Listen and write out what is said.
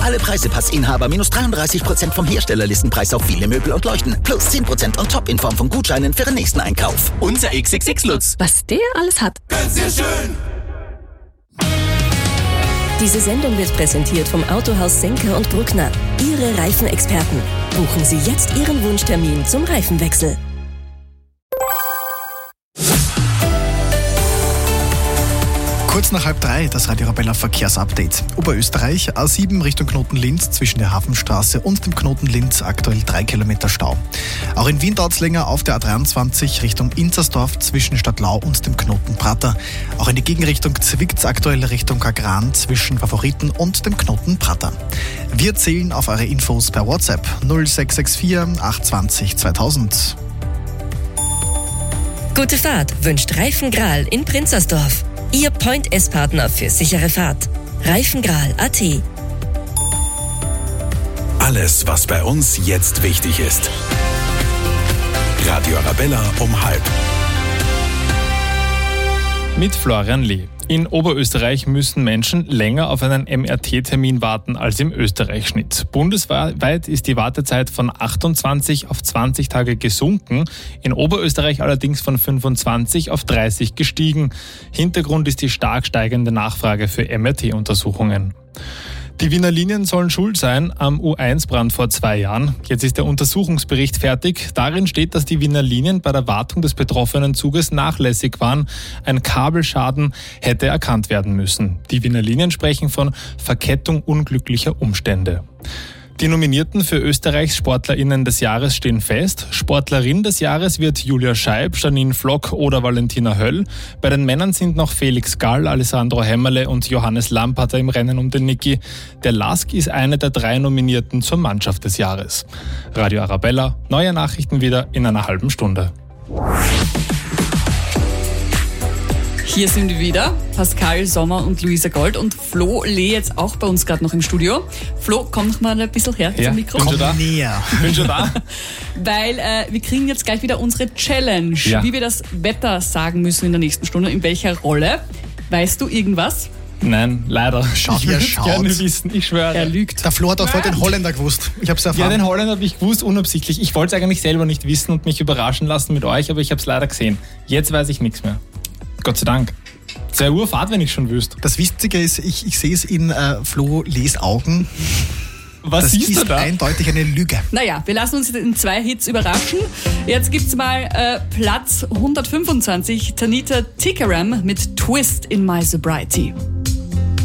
Alle Preisepassinhaber -33% vom Herstellerlistenpreis auf viele Möbel und Leuchten. Plus 10% on top in Form von Gutscheinen für den nächsten Einkauf. Unser XXX-Lutz. Was der alles hat. Ganz sehr schön. Diese Sendung wird präsentiert vom Autohaus Senker und Bruckner. Ihre Reifenexperten. Buchen Sie jetzt Ihren Wunschtermin zum Reifenwechsel. Kurz nach 2:30 das Radio Arabella Verkehrsupdate. Oberösterreich, A7 Richtung Knoten Linz zwischen der Hafenstraße und dem Knoten Linz aktuell 3 Kilometer Stau. Auch in Wien dauert es länger auf der A23 Richtung Inzersdorf zwischen Stadtlau und dem Knoten Prater. Auch in die Gegenrichtung zwickt es aktuell Richtung Kagran zwischen Favoriten und dem Knoten Prater. Wir zählen auf eure Infos per WhatsApp 0664 820 2000. Gute Fahrt wünscht Reifengral in Prinzersdorf. Ihr Point-S-Partner für sichere Fahrt. Reifengral.at. Alles, was bei uns jetzt wichtig ist. Radio Arabella um 12:30. Mit Florian Lee. In Oberösterreich müssen Menschen länger auf einen MRT-Termin warten als im Österreich-Schnitt. Bundesweit ist die Wartezeit von 28 auf 20 Tage gesunken, in Oberösterreich allerdings von 25 auf 30 gestiegen. Hintergrund ist die stark steigende Nachfrage für MRT-Untersuchungen. Die Wiener Linien sollen schuld sein am U1-Brand vor 2 Jahren. Jetzt ist der Untersuchungsbericht fertig. Darin steht, dass die Wiener Linien bei der Wartung des betroffenen Zuges nachlässig waren. Ein Kabelschaden hätte erkannt werden müssen. Die Wiener Linien sprechen von Verkettung unglücklicher Umstände. Die Nominierten für Österreichs SportlerInnen des Jahres stehen fest. Sportlerin des Jahres wird Julia Scheib, Janine Flock oder Valentina Höll. Bei den Männern sind noch Felix Gall, Alessandro Hämmerle und Johannes Lamparter im Rennen um den Niki. Der Lask ist eine der 3 Nominierten zur Mannschaft des Jahres. Radio Arabella, neue Nachrichten wieder in einer halben Stunde. Hier sind wir wieder, Pascal Sommer und Luisa Gold und Flo Lee jetzt auch bei uns gerade noch im Studio. Flo, komm noch mal ein bisschen her zum Mikro. Bin schon da. Näher. Bin schon da. Weil wir kriegen jetzt gleich wieder unsere Challenge, wie wir das Wetter sagen müssen in der nächsten Stunde, in welcher Rolle. Weißt du irgendwas? Nein, leider. Schau, wie er schaut. Gerne wissen, ich schwöre. Er lügt. Der Flo hat auch heute den Holländer gewusst. Ich hab's erfahren. Ja, den Holländer habe ich gewusst, unabsichtlich. Ich wollte es eigentlich selber nicht wissen und mich überraschen lassen mit euch, aber ich habe es leider gesehen. Jetzt weiß ich nichts mehr. Gott sei Dank. 2 Uhr Fahrt, wenn ich schon wüsste. Das Witzige ist, ich sehe es in Flo Lees Augen. Was siehst du da? Das ist eindeutig eine Lüge. Naja, wir lassen uns in 2 Hits überraschen. Jetzt gibt's mal Platz 125, Tanita Tikaram mit Twist in My Sobriety.